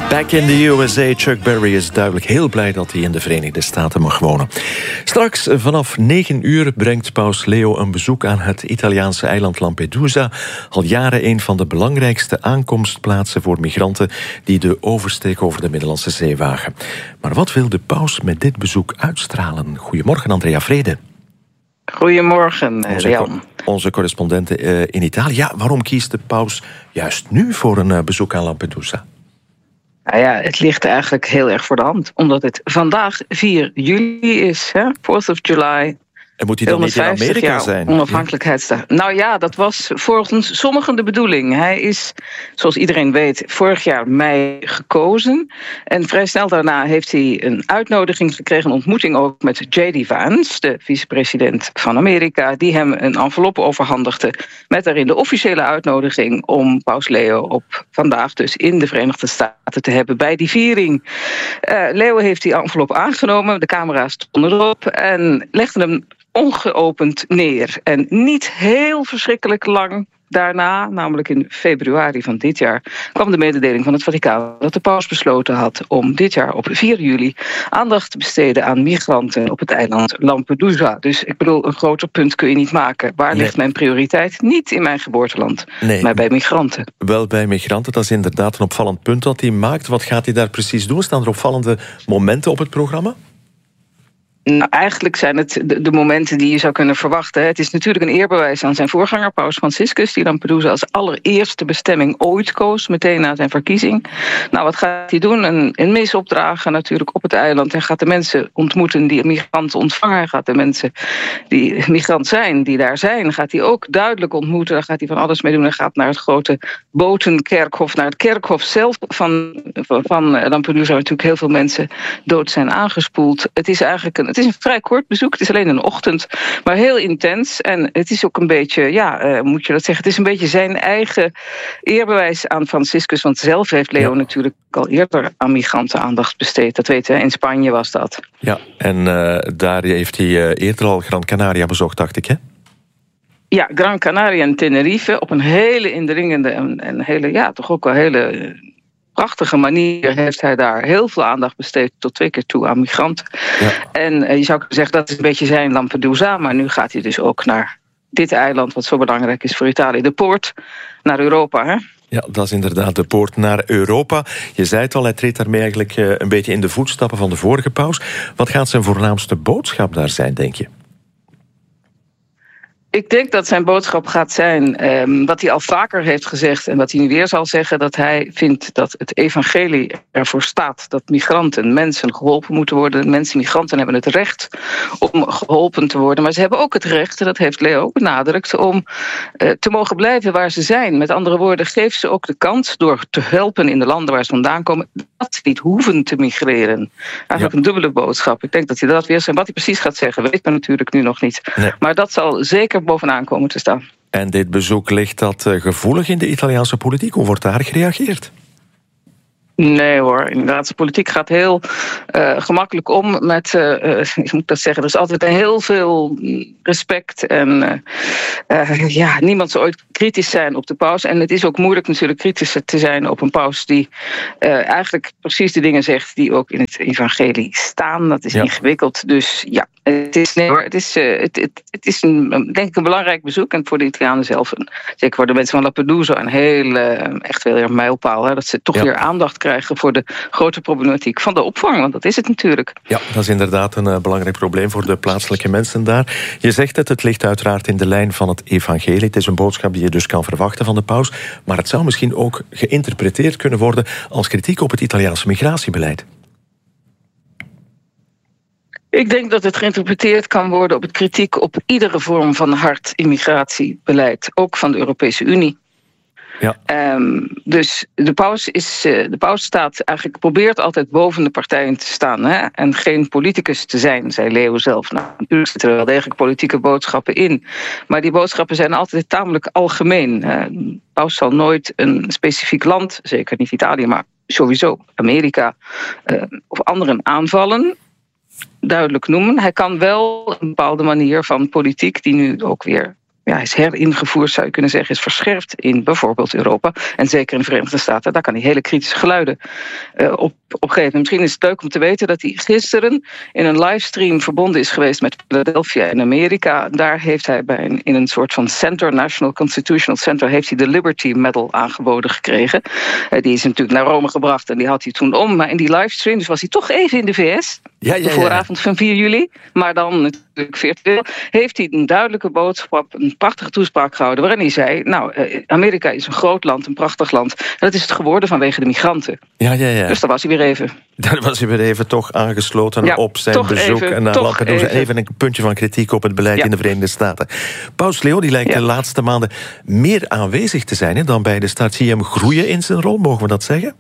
Back in the USA, Chuck Berry is duidelijk heel blij dat hij in de Verenigde Staten mag wonen. Straks vanaf 9 uur brengt paus Leo een bezoek aan het Italiaanse eiland Lampedusa. Al jaren een van de belangrijkste aankomstplaatsen voor migranten die de oversteek over de Middellandse Zee wagen. Maar wat wil de paus met dit bezoek uitstralen? Goedemorgen, Andrea Vrede. Goedemorgen, Jan. Onze correspondent in Italië. Ja, waarom kiest de paus juist nu voor een bezoek aan Lampedusa? Nou ja, het ligt eigenlijk heel erg voor de hand. Omdat het vandaag 4 juli is, hè? 4th of July. En moet hij dan niet in Amerika zijn? Onafhankelijkheidsdag. Nou ja, dat was volgens sommigen de bedoeling. Hij is, zoals iedereen weet, vorig jaar mei gekozen. En vrij snel daarna heeft hij een uitnodiging gekregen, een ontmoeting ook met J.D. Vance, de vicepresident van Amerika, die hem een envelop overhandigde met daarin de officiële uitnodiging om paus Leo op vandaag dus in de Verenigde Staten te hebben bij die viering. Leo heeft die envelop aangenomen, de camera's stonden erop en legde hem ongeopend neer. En niet heel verschrikkelijk lang daarna, namelijk in februari van dit jaar, kwam de mededeling van het Vaticaan dat de paus besloten had om dit jaar op 4 juli aandacht te besteden aan migranten op het eiland Lampedusa. Dus ik bedoel, een groter punt kun je niet maken. Waar ligt mijn prioriteit? Niet in mijn geboorteland, maar bij migranten. Wel bij migranten, dat is inderdaad een opvallend punt dat hij maakt. Wat gaat hij daar precies doen? Staan er opvallende momenten op het programma? Nou, eigenlijk zijn het de momenten die je zou kunnen verwachten. Het is natuurlijk een eerbewijs aan zijn voorganger, paus Franciscus, die Lampedusa als allereerste bestemming ooit koos, meteen na zijn verkiezing. Nou, wat gaat hij doen? Een mis opdragen natuurlijk op het eiland. Hij gaat de mensen ontmoeten die migranten ontvangen. Hij gaat de mensen die migrant zijn, die daar zijn, gaat hij ook duidelijk ontmoeten. Daar gaat hij van alles mee doen. Hij gaat naar het grote botenkerkhof, naar het kerkhof zelf van Lampedusa, waar natuurlijk heel veel mensen dood zijn aangespoeld. Het is eigenlijk het is een vrij kort bezoek. Het is alleen een ochtend, maar heel intens. En het is ook een beetje, moet je dat zeggen, het is een beetje zijn eigen eerbewijs aan Franciscus. Want zelf heeft Leo natuurlijk al eerder aan migranten aandacht besteed. Dat weten we, in Spanje was dat. Ja, en daar heeft hij eerder al Gran Canaria bezocht, dacht ik, hè? Ja, Gran Canaria en Tenerife op een hele indringende en hele, toch ook wel hele prachtige manier heeft hij daar heel veel aandacht besteed tot 2 keer toe aan migranten. Ja. En je zou kunnen zeggen, dat is een beetje zijn Lampedusa, maar nu gaat hij dus ook naar dit eiland, wat zo belangrijk is voor Italië, de poort naar Europa, hè? Ja, dat is inderdaad de poort naar Europa. Je zei het al, hij treedt daarmee eigenlijk een beetje in de voetstappen van de vorige paus. Wat gaat zijn voornaamste boodschap daar zijn, denk je? Ik denk dat zijn boodschap gaat zijn, wat hij al vaker heeft gezegd en wat hij nu weer zal zeggen, dat hij vindt dat het evangelie ervoor staat dat migranten, mensen geholpen moeten worden. Migranten hebben het recht om geholpen te worden, maar ze hebben ook het recht, en dat heeft Leo ook benadrukt, om te mogen blijven waar ze zijn. Met andere woorden, geef ze ook de kans door te helpen in de landen waar ze vandaan komen, dat ze niet hoeven te migreren. Eigenlijk een dubbele boodschap. Ik denk dat hij dat weer zijn. Wat hij precies gaat zeggen, weet men natuurlijk nu nog niet. Nee. Maar dat zal zeker bovenaan komen te staan. En dit bezoek, ligt dat gevoelig in de Italiaanse politiek? Hoe wordt daar gereageerd? Nee hoor, inderdaad. De politiek gaat heel gemakkelijk om met, ik moet dat zeggen, er is altijd heel veel respect en niemand zal ooit kritisch zijn op de paus. En het is ook moeilijk natuurlijk kritisch te zijn op een paus die eigenlijk precies de dingen zegt die ook in het evangelie staan. Dat is ingewikkeld. Dus ja, het is denk ik een belangrijk bezoek en voor de Italianen zelf, zeker voor de mensen van Lampedusa, een hele, echt wel een mijlpaal. Hè, dat ze toch weer aandacht krijgen voor de grote problematiek van de opvang, want dat is het natuurlijk. Ja, dat is inderdaad een belangrijk probleem voor de plaatselijke mensen daar. Je zegt het ligt uiteraard in de lijn van het evangelie. Het is een boodschap die je dus kan verwachten van de paus, maar het zou misschien ook geïnterpreteerd kunnen worden als kritiek op het Italiaanse migratiebeleid. Ik denk dat het geïnterpreteerd kan worden op het kritiek op iedere vorm van hard immigratiebeleid, ook van de Europese Unie. Ja. Dus de paus staat eigenlijk, probeert altijd boven de partijen te staan, hè, en geen politicus te zijn, zei Leo zelf. Nou, natuurlijk zitten er wel degelijk politieke boodschappen in, maar die boodschappen zijn altijd tamelijk algemeen. De paus zal nooit een specifiek land, zeker niet Italië, maar sowieso Amerika of anderen aanvallen, duidelijk noemen. Hij kan wel een bepaalde manier van politiek, die nu ook weer is heringevoerd, zou je kunnen zeggen, is verscherpt in bijvoorbeeld Europa. En zeker in de Verenigde Staten, daar kan hij hele kritische geluiden op geven. Misschien is het leuk om te weten dat hij gisteren in een livestream verbonden is geweest met Philadelphia in Amerika. Daar heeft hij in een soort van center, National Constitutional Center, heeft hij de Liberty Medal aangeboden gekregen. Die is natuurlijk naar Rome gebracht en die had hij toen om. Maar in die livestream, dus was hij toch even in de VS. De vooravond van 4 juli. Maar dan natuurlijk virtueel. Heeft hij een duidelijke boodschap, een prachtige toespraak gehouden. Waarin hij zei, Amerika is een groot land, een prachtig land. En dat is het geworden vanwege de migranten. Ja. Dus daar was hij weer even. Daar was hij weer even toch aangesloten op zijn bezoek naar Lampedusa. Even een puntje van kritiek op het beleid in de Verenigde Staten. Paus Leo die lijkt de laatste maanden meer aanwezig te zijn dan bij de start. Zie je hem groeien in zijn rol, mogen we dat zeggen?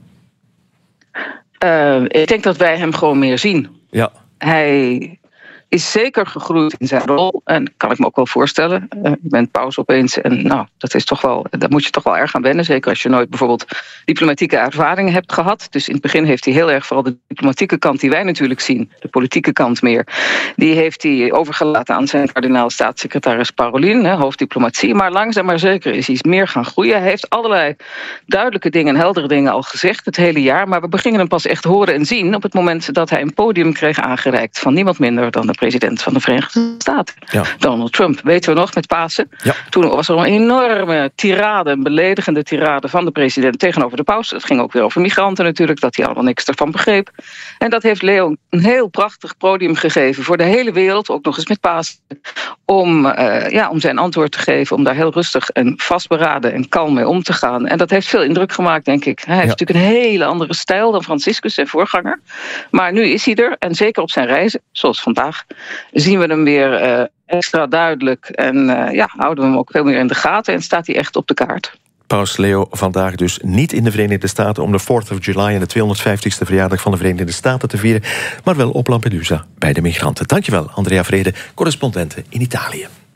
Ik denk dat wij hem gewoon meer zien. Ja. Hij is zeker gegroeid in zijn rol. En kan ik me ook wel voorstellen. Je bent paus opeens. En dat is toch wel, daar moet je toch wel erg aan wennen. Zeker als je nooit bijvoorbeeld diplomatieke ervaringen hebt gehad. Dus in het begin heeft hij heel erg vooral de diplomatieke kant die wij natuurlijk zien. De politieke kant meer. Die heeft hij overgelaten aan zijn kardinaal staatssecretaris Parolin. Hoofddiplomatie. Maar langzaam maar zeker is hij meer gaan groeien. Hij heeft allerlei duidelijke dingen en heldere dingen al gezegd het hele jaar. Maar we beginnen hem pas echt horen en zien op het moment dat hij een podium kreeg aangereikt van niemand minder dan de president van de Verenigde Staten. Ja. Donald Trump, weten we nog, met Pasen. Ja. Toen was er een enorme tirade, een beledigende tirade van de president tegenover de paus. Het ging ook weer over migranten natuurlijk, dat hij allemaal niks ervan begreep. En dat heeft Leo een heel prachtig podium gegeven voor de hele wereld, ook nog eens met Pasen, om zijn antwoord te geven, om daar heel rustig en vastberaden en kalm mee om te gaan. En dat heeft veel indruk gemaakt, denk ik. Hij heeft natuurlijk een hele andere stijl dan Franciscus, zijn voorganger. Maar nu is hij er, en zeker op zijn reizen, zoals vandaag, zien we hem weer extra duidelijk en houden we hem ook veel meer in de gaten en staat hij echt op de kaart. Paus Leo vandaag dus niet in de Verenigde Staten om de 4th of July en de 250ste verjaardag van de Verenigde Staten te vieren, maar wel op Lampedusa bij de migranten. Dankjewel, Andrea Vrede, correspondente in Italië.